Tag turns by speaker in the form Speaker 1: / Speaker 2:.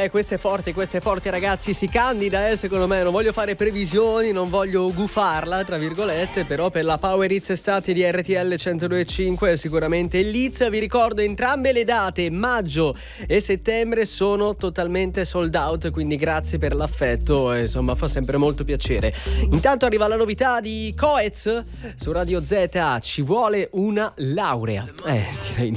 Speaker 1: questa è forte ragazzi, si candida secondo me, non voglio fare previsioni, non voglio gufarla tra virgolette, però per la Power Hits estate di RTL 102.5 è sicuramente il Liz. Vi ricordo entrambe le date, maggio e settembre sono totalmente sold out, quindi grazie per l'affetto, insomma fa sempre molto piacere. Intanto arriva la novità di Coez su Radio Z, ci vuole una laurea, direi